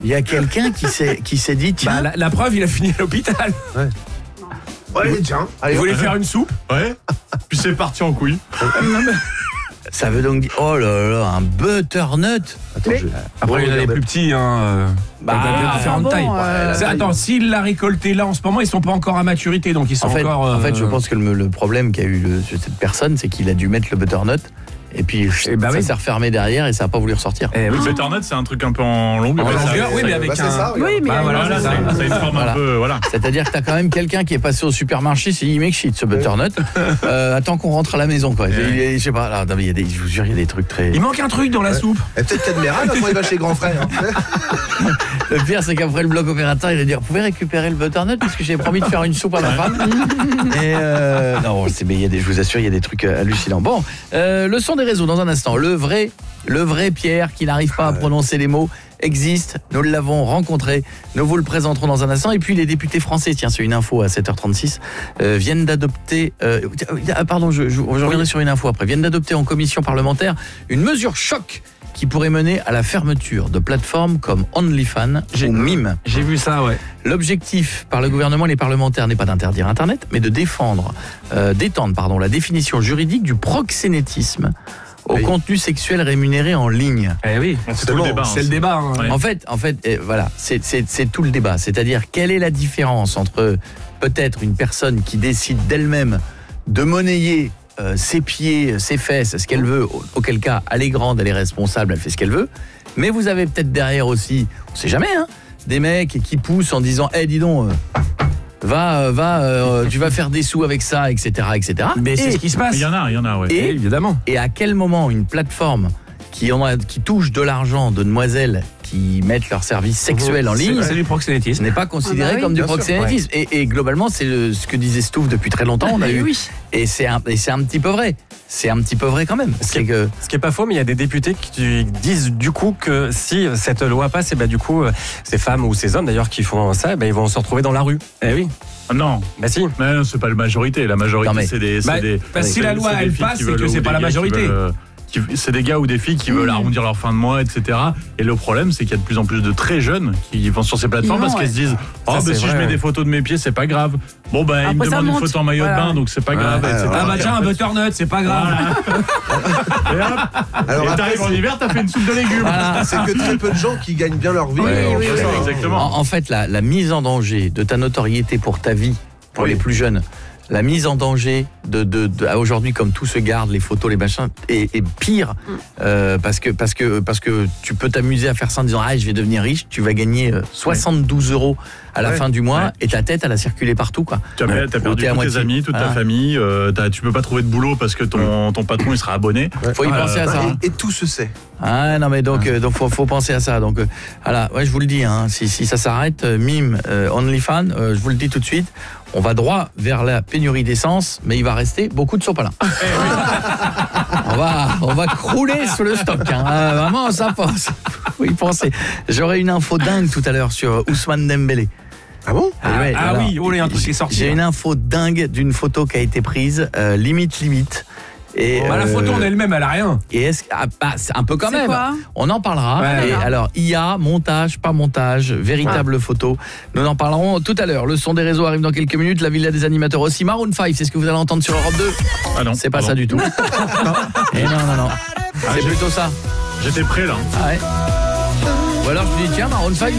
Il y a quelqu'un qui s'est dit tiens. La preuve, il a fini à l'hôpital. Ouais, tiens. Il voulait faire une soupe. Ouais. Puis c'est parti en couille. Ça veut donc dire oh là là, un butternut. Attends, Après, il y en a des plus petits, différentes tailles. Attends, s'il l'a récolté là en ce moment, ils sont pas encore à maturité, donc ils sont encore. En fait, je pense que le problème qu'a eu cette personne, c'est qu'il a dû mettre le butternut. Et puis ça s'est refermé derrière et ça n'a pas voulu ressortir. Le butternut, c'est un truc un peu en longueur. Oui, mais avec un. Oui, mais ça a une forme un peu. Voilà. C'est-à-dire que t'as quand même quelqu'un qui est passé au supermarché, c'est dit mec shit ce butternut. Attends qu'on rentre à la maison quoi. Je sais pas, là, je vous jure, il y a des trucs très. Il manque un truc dans la soupe. Et peut-être Cadméra quand il va chez grand frère. Le pire, c'est qu'après le bloc opérateur, il va dire vous pouvez récupérer le butternut parce que j'ai promis de faire une soupe à ma femme. Et non, je vous assure, il y a des trucs hallucinants. Bon, le son des réseaux dans un instant. Le vrai Pierre qui n'arrive pas à prononcer les mots existe. Nous l'avons rencontré. Nous vous le présenterons dans un instant. Et puis les députés français, tiens, c'est une info à 7h36, viennent d'adopter. Pardon, je reviendrai sur une info après. Viennent d'adopter en commission parlementaire une mesure choc qui pourrait mener à la fermeture de plateformes comme OnlyFans ou Mime. J'ai vu ça, ouais. L'objectif par le gouvernement et les parlementaires n'est pas d'interdire Internet, mais de d'étendre la définition juridique du proxénétisme au contenu sexuel rémunéré en ligne. Eh oui, c'est tout le débat. C'est le débat. Hein. Ouais. En fait, voilà, c'est tout le débat. C'est-à-dire, quelle est la différence entre peut-être une personne qui décide d'elle-même de monnayer ses pieds, ses fesses, ce qu'elle veut, auquel cas, elle est grande, elle est responsable, elle fait ce qu'elle veut. Mais vous avez peut-être derrière aussi, on sait jamais, des mecs qui poussent en disant « dis donc, tu vas faire des sous avec ça, etc. etc. » Mais c'est ce qui se passe. Il y en a, ouais. Et, évidemment. Et à quel moment une plateforme qui touche de l'argent de demoiselles qui mettent leurs services sexuels en ligne, c'est du proxénétisme, n'est pas considéré comme du proxénétisme. Ouais. Et globalement, c'est ce que disait Stouff depuis très longtemps. On a eu. Oui. Et c'est un petit peu vrai. C'est un petit peu vrai quand même. Ce qui est pas faux, mais il y a des députés qui disent du coup que si cette loi passe, et du coup, ces femmes ou ces hommes d'ailleurs qui font ça, ils vont se retrouver dans la rue. Eh oui. Non. Si. Mais non, c'est pas la majorité. La majorité, c'est des. Si la loi elle passe, c'est que c'est pas la majorité. C'est des gars ou des filles qui veulent arrondir leur fin de mois, etc. Et le problème, c'est qu'il y a de plus en plus de très jeunes qui vont sur ces plateformes parce qu'ils se disent si je mets des photos de mes pieds, c'est pas grave. Bon, ils me demandent une photo en maillot de bain, donc c'est pas grave, etc. Tiens, un butternut, c'est pas grave. Et t'arrives en hiver, t'as fait une soupe de légumes. C'est que très peu de gens qui gagnent bien leur vie. Oui, exactement. En fait, la mise en danger de ta notoriété pour ta vie, pour les plus jeunes, la mise en danger aujourd'hui, comme tout se garde, les photos, les machins, est pire parce que tu peux t'amuser à faire ça en disant je vais devenir riche, tu vas gagner 72 € à la fin du mois et ta tête elle a circulé partout quoi. Tu as perdu tous tes amis, toute ta famille, tu peux pas trouver de boulot parce que ton patron il sera abonné. Faut y penser à ça. Et tout se sait. Non mais donc faut penser à ça. Donc voilà, je vous le dis si ça s'arrête, Mime, OnlyFans, je vous le dis tout de suite, on va droit vers la pénurie d'essence, mais il va rester beaucoup de sopalin. On va crouler sous le stock. Vraiment, ça passe. Faut y penser. J'aurai une info dingue tout à l'heure sur Ousmane Dembélé. Ah bon ? Oui, il y a un truc qui est sorti. J'ai une info dingue d'une photo qui a été prise, limite. Et la photo en elle-même, elle a rien. Et c'est un peu quand même. Quoi On en parlera. Ouais, alors, IA, montage, pas montage, véritable photo. Nous en parlerons tout à l'heure. Le son des réseaux arrive dans quelques minutes. La villa des animateurs aussi. Maroon 5, c'est ce que vous allez entendre sur Europe 2. Ah non. C'est pas ça du tout. Et non. C'est plutôt ça. J'étais prêt là. Ou alors je me dis tiens, Maroon 5